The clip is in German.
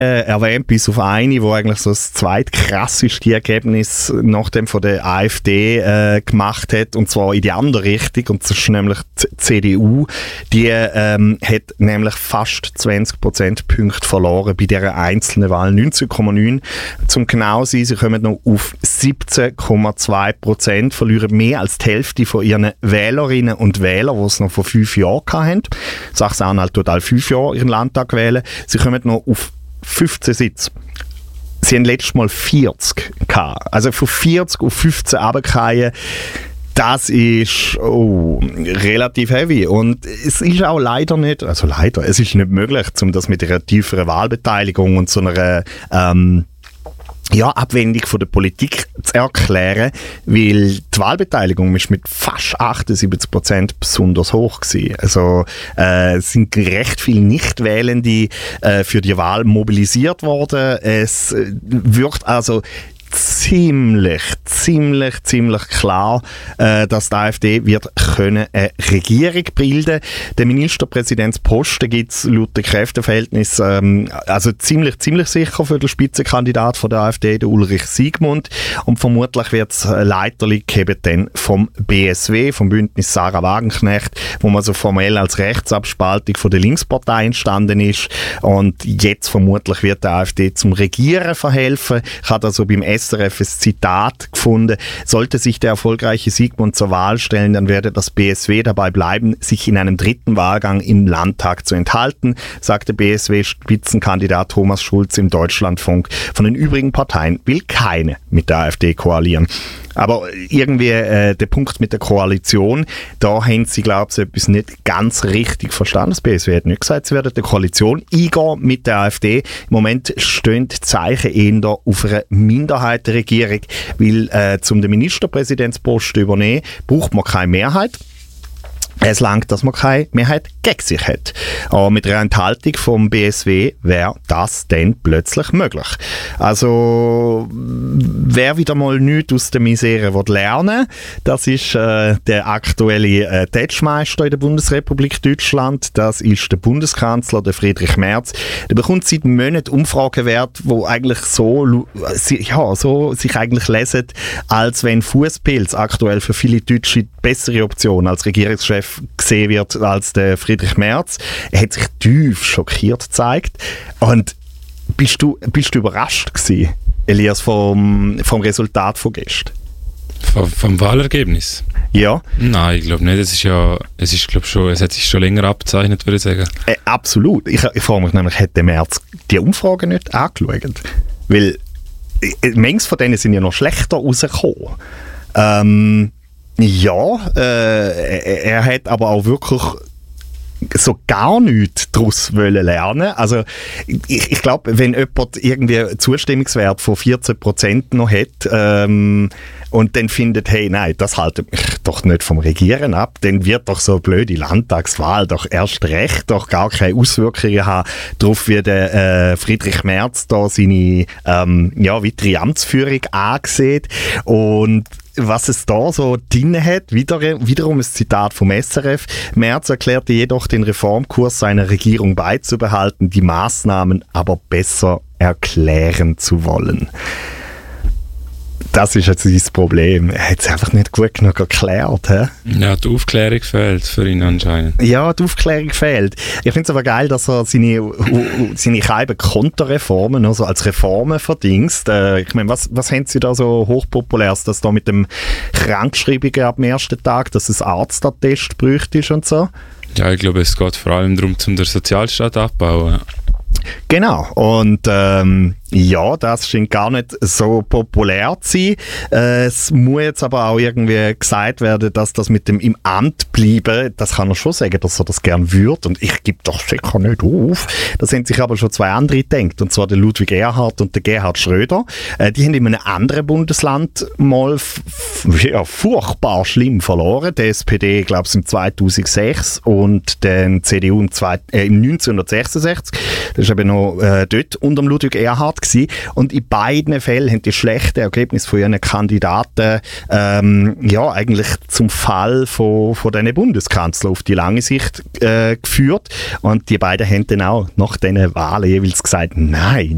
erwähnt, bis auf eine, wo eigentlich so das zweitkrasseste Ergebnis nach dem von der AfD gemacht hat, und zwar in die andere Richtung, und das ist nämlich die CDU. Die hat nämlich fast 20 Prozentpunkte verloren bei dieser einzelnen Wahl, 19,9. Zum genau sein, sie kommen noch auf 17,2%, verlieren mehr als die Hälfte von ihren Wählerinnen und Wählern, die es noch vor 5 Jahren hatten. Sachsen-Anhalt tut alle 5 Jahre ihren Landtag wählen. Sie kommen noch auf 15 Sitze. Sie haben letztes Mal 40 gehabt. Also von 40 auf 15 runtergefallen. Das ist relativ heavy. Und es ist auch leider, es ist nicht möglich, um das mit einer tieferen Wahlbeteiligung und so einer Abwendung von der Politik zu erklären, weil die Wahlbeteiligung ist mit fast 78% besonders hoch gewesen. Also es sind recht viele Nichtwählende für die Wahl mobilisiert worden. Es wirkt also ziemlich klar, dass die AfD wird können eine Regierung bilden. Der Ministerpräsidentsposten gibt es laut dem Kräfteverhältnis also ziemlich sicher für den Spitzenkandidat von der AfD, der Ulrich Siegmund. Und vermutlich wird es Leiterli geben dann vom BSW, vom Bündnis Sarah Wagenknecht, wo man so formell als Rechtsabspaltung von der Linkspartei entstanden ist. Und jetzt vermutlich wird der AfD zum Regieren verhelfen. Ich habe also beim SRF ein Zitat gefunden: Sollte sich der erfolgreiche Siegmund zur Wahl stellen, dann werde das BSW dabei bleiben, sich in einem dritten Wahlgang im Landtag zu enthalten, sagte BSW-Spitzenkandidat Thomas Schulz im Deutschlandfunk. Von den übrigen Parteien will keine mit der AfD koalieren. Aber irgendwie der Punkt mit der Koalition, da haben sie, glaube ich, etwas nicht ganz richtig verstanden. Das BSW hat nicht gesagt, sie werden eine Koalition eingehen mit der AfD. Im Moment stehen die Zeichen eher auf einer Minderheitenregierung, weil zum den Ministerpräsidentsposten zu übernehmen, braucht man keine Mehrheit. Es langt, dass man keine Mehrheit gegen sich hat. Aber mit einer Enthaltung vom BSW wäre das dann plötzlich möglich. Also, wer wieder mal nichts aus der Misere lernen will, das ist der aktuelle Tätschmeister in der Bundesrepublik Deutschland. Das ist der Bundeskanzler, der Friedrich Merz. Der bekommt seit Monaten Umfragewerte, die eigentlich so sich eigentlich lesen, als wenn Fußpilz aktuell für viele Deutsche die bessere Option als Regierungschef gesehen wird als der Friedrich Merz. Er hat sich tief schockiert gezeigt. Und bist du überrascht gewesen, Elias, vom Resultat von gestern? Vom Wahlergebnis? Ja. Nein, ich glaube nicht. Es hat sich schon länger abgezeichnet, würde ich sagen. Absolut. Ich frage mich nämlich, hat der Merz die Umfrage nicht angeschaut? Weil manche von denen sind ja noch schlechter rausgekommen. Er hat aber auch wirklich so gar nichts daraus lernen. Also ich glaube, wenn jemand irgendwie einen Zustimmungswert von 14% noch hat und dann findet, hey, nein, das haltet mich doch nicht vom Regieren ab, dann wird doch so eine blöde Landtagswahl doch erst recht doch gar keine Auswirkungen haben darauf, wie der Friedrich Merz da seine weitere Amtsführung ansieht. Und was es da so drin hat, wiederum ein Zitat vom SRF. Merz erklärte jedoch, den Reformkurs seiner Regierung beizubehalten, die Maßnahmen aber besser erklären zu wollen. Das ist jetzt sein Problem. Er hat es einfach nicht gut genug erklärt. He? Ja, die Aufklärung fehlt für ihn anscheinend. Ja, die Aufklärung fehlt. Ich finde es aber geil, dass er seine Konterreformen also als Reformen verdingst. Ich meine, was haben Sie da so hochpopuläres, dass da mit dem Krankschreibungen ab dem ersten Tag, dass es Arztattest bräuchte und so? Ja, ich glaube, es geht vor allem darum, um den Sozialstaat abzubauen. Genau. Und das scheint gar nicht so populär zu sein. Es muss jetzt aber auch irgendwie gesagt werden, dass das mit dem im Amt bleiben, das kann er schon sagen, dass er das gern würde. Und ich gebe doch sicher nicht auf. Das haben sich aber schon zwei andere gedacht. Und zwar der Ludwig Erhard und der Gerhard Schröder. Die haben in einem anderen Bundesland mal furchtbar schlimm verloren. Die SPD, glaube ich, im 2006 und den CDU im 1966. Das ist eben noch dort unter dem Ludwig Erhard gewesen. Und in beiden Fällen haben die schlechten Ergebnisse von ihren Kandidaten eigentlich zum Fall von diesen Bundeskanzlern auf die lange Sicht geführt. Und die beiden haben dann auch nach diesen Wahlen jeweils gesagt, nein,